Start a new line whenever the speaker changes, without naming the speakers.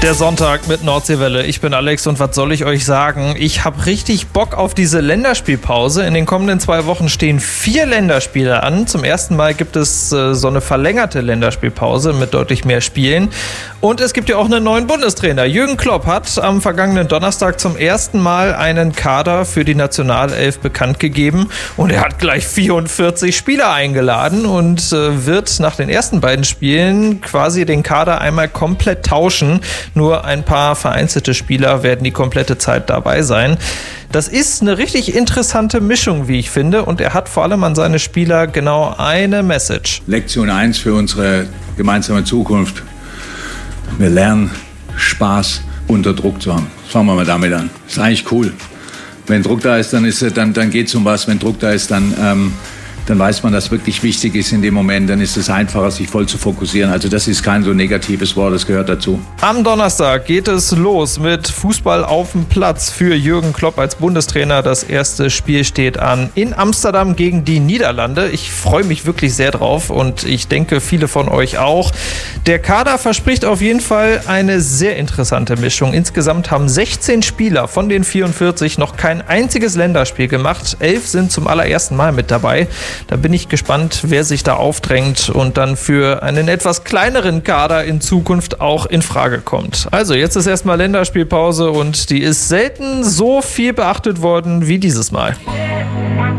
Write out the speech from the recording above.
Der Sonntag mit Nordseewelle. Ich bin Alex und was soll ich euch sagen? Ich habe richtig Bock auf diese Länderspielpause. In den kommenden 2 Wochen stehen 4 Länderspiele an. Zum ersten Mal gibt es so eine verlängerte Länderspielpause mit deutlich mehr Spielen. Und es gibt ja auch einen neuen Bundestrainer. Jürgen Klopp hat am vergangenen Donnerstag zum ersten Mal einen Kader für die Nationalelf bekannt gegeben. Und er hat gleich 44 Spieler eingeladen und wird nach den ersten beiden Spielen quasi den Kader einmal komplett tauschen. Nur ein paar vereinzelte Spieler werden die komplette Zeit dabei sein. Das ist eine richtig interessante Mischung, wie ich finde. Und er hat vor allem an seine Spieler genau eine Message.
Lektion 1 für unsere gemeinsame Zukunft. Wir lernen, Spaß unter Druck zu haben. Fangen wir mal damit an. Ist eigentlich cool. Wenn Druck da ist, dann geht es um was. Wenn Druck da ist, dann weiß man, dass wirklich wichtig ist in dem Moment. Dann ist es einfacher, sich voll zu fokussieren. Also das ist kein so negatives Wort, das gehört dazu.
Am Donnerstag geht es los mit Fußball auf dem Platz für Jürgen Klopp als Bundestrainer. Das erste Spiel steht an in Amsterdam gegen die Niederlande. Ich freue mich wirklich sehr drauf und ich denke, viele von euch auch. Der Kader verspricht auf jeden Fall eine sehr interessante Mischung. Insgesamt haben 16 Spieler von den 44 noch kein einziges Länderspiel gemacht. 11 sind zum allerersten Mal mit dabei. Da bin ich gespannt, wer sich da aufdrängt und dann für einen etwas kleineren Kader in Zukunft auch in Frage kommt. Also jetzt ist erstmal Länderspielpause und die ist selten so viel beachtet worden wie dieses Mal.